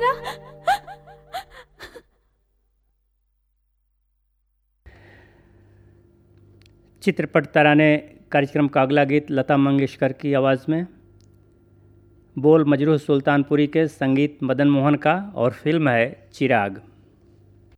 मेरा। चित्रपट तराने कार्यक्रम का अगला गीत लता मंगेशकर की आवाज़ में। बोल मजरूह सुल्तानपुरी के, संगीत मदन मोहन का और फिल्म है चिराग।